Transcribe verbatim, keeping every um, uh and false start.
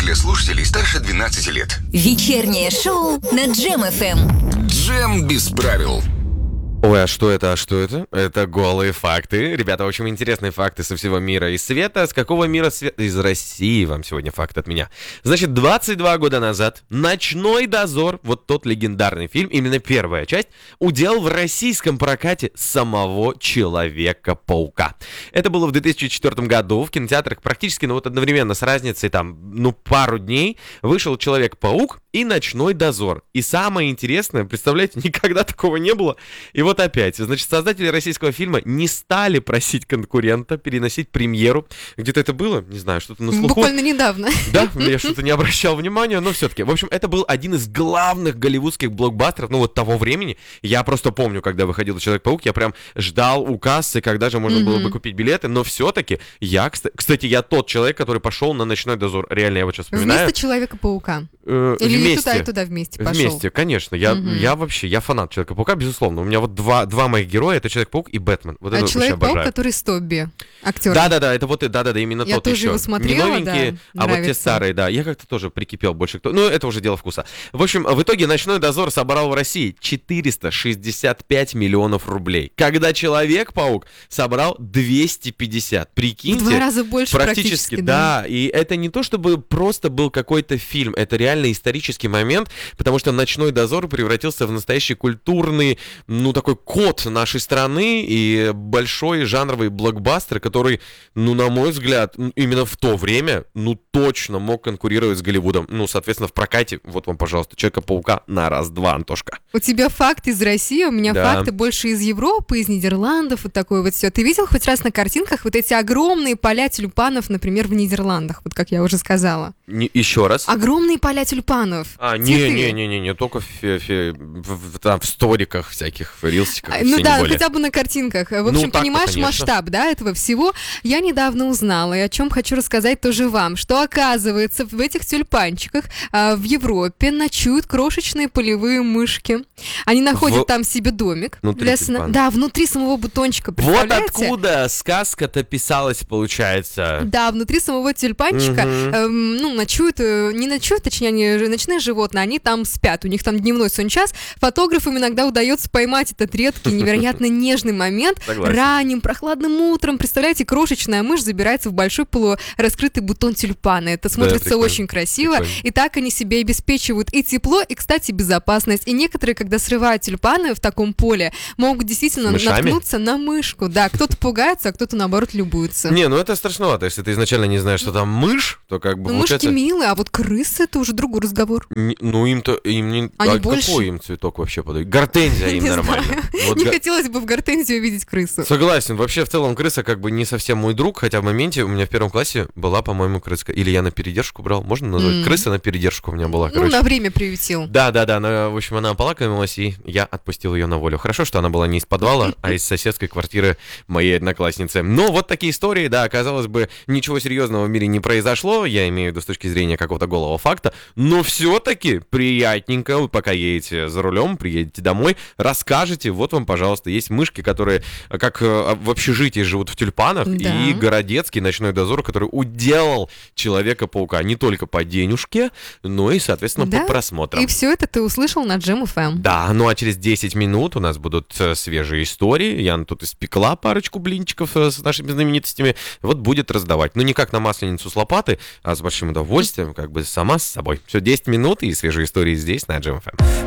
для слушателей старше двенадцати лет. Вечернее шоу на Джем эф эм. Джем без правил. Ой, а что это, а что это? Это голые факты. Ребята, очень интересные факты со всего мира и света. С какого мира света? Из России вам сегодня факт от меня. Значит, двадцать два года назад «Ночной дозор», вот тот легендарный фильм, именно первая часть, уделал в российском прокате самого Человека-паука. Это было в две тысячи четвёртом году. В кинотеатрах практически, ну вот одновременно с разницей там, ну пару дней, вышел Человек-паук и «Ночной дозор». И самое интересное, представляете, никогда такого не было. И вот опять, значит, создатели российского фильма не стали просить конкурента переносить премьеру. Где-то это было, не знаю, что-то на слуху. Буквально недавно. Да, я что-то не обращал внимания, но все-таки. В общем, это был один из главных голливудских блокбастеров, ну вот того времени. Я просто помню, когда выходил Человек-паук, я прям ждал у кассы, когда же можно было бы купить билеты, но все-таки я, кстати, я тот человек, который пошел на «Ночной дозор». Реально, я вот сейчас вспоминаю. Вместо Человека-паука? Э, Или вместе. и туда, и туда вместе пошел? Вместе, конечно. Я, Мгм. я вообще, я фанат Человека-паука, безусловно. У меня вот два, два моих героя, это Человек-паук и Бэтмен. Вот А это вообще Человек-паук, обожаю. который с Тобби, актер. Да-да-да, это вот, и- да-да-да, именно Я тот тоже еще. его Не смотрела, новенькие, да, а вот те нравится. старые, да. Я как-то тоже прикипел больше. Кто... Ну, это уже дело вкуса. В общем, в итоге «Ночной дозор» собрал в России четыреста шестьдесят пять миллионов рублей, когда Человек-паук собрал двести пятьдесят. В Прикиньте. два раза больше Практически, практически, да. И это не то, чтобы просто был какой-то фильм, это реально исторический момент, потому что «Ночной дозор» превратился в настоящий культурный, ну, такой код нашей страны и большой жанровый блокбастер, который, ну, на мой взгляд, м, именно в то время, ну, точно мог конкурировать с Голливудом. Ну, соответственно, в прокате, вот вам, пожалуйста, Человека-паука на раз-два, Антошка. У тебя факт из России, у меня Да. факты больше из Европы, из Нидерландов, вот такое вот все. Ты видел хоть раз на картинках вот эти огромные поля тюльпанов, например, в Нидерландах, вот как я уже сказала? Не- еще раз. Огромные поля тюльпанов. А, Цветы. не-не-не-не, только в, фе- фе- в- в- там, в сториках всяких, в рилсиках, А, все Ну не да, более. хотя бы на картинках. В Ну, общем, так-то, понимаешь конечно. масштаб, да, этого всего. Я недавно узнала, и о чем хочу рассказать тоже вам, что оказывается в этих тюльпанчиках а, в Европе ночуют крошечные полевые мышки. Они находят В- там себе домик. Внутри для сна- тюльпана. Да, внутри самого бутончика, Вот представляете? откуда сказка-то писалась, получается. Да, внутри самого тюльпанчика, Мгм. эм, ну, ночуют, э, не ночуют, точнее, они же ночные животные, они там спят, у них там дневной сон час. Фотографам иногда удается поймать этот редкий, невероятно нежный момент. Согласен. Ранним, прохладным утром, представляете, крошечная мышь забирается в большой полураскрытый бутон тюльпана. Это смотрится прикольно. очень красиво, Прикольно. и так они себе обеспечивают и тепло, и, кстати, безопасность. И некоторые, когда срывают тюльпаны в таком поле, могут действительно С мышами? наткнуться на мышку. Да, кто-то пугается, а кто-то, наоборот, любуется. Не, ну это страшновато. Если ты изначально не знаешь, что там мышь, то как бы Ну, мышки получается... милые, а вот крысы — это уже другой разговор. Не- Ну им-то, им не... Они а больше? какой им цветок вообще подают? Гортензия им Не нормально. знаю. Вот Не га- хотелось бы в гортензии увидеть крысу. Согласен. Вообще, в целом, крыса как бы не совсем мой друг, хотя в моменте у меня в первом классе была, по-моему, крыска. Или я на передержку брал, можно назвать? М. Крыса на передержку у меня была, Ну, короче. на время приютил. Да, да, да, она, в общем, она полакомилась, и я отпустил ее на волю. Хорошо, что она была не из подвала, а из соседской квартиры моей одноклассницы. Но вот такие истории, да, казалось бы, ничего серьезного в мире не произошло, я имею в виду с точки зрения какого-то голого факта, но все-таки приятненько, вы пока едете за рулем, приедете домой, расскажете, вот вам, пожалуйста, есть мышки, которые как э, в общежитии живут в тюльпанах, Да. и Городецкий «Ночной дозор», который уделал Человека-паука не только по денежке, но и, соответственно, Да. по просмотрам. И все это ты услышал на Джем эф эм. Да, ну а через десять минут у нас будут э, свежие истории. Яна тут испекла парочку блинчиков э, с нашими знаменитостями. Вот будет раздавать. Ну не как на Масленицу с лопаты, а с большим удовольствием, как бы сама с собой. Все, десять минут и свежие истории здесь, на Джем эф эм.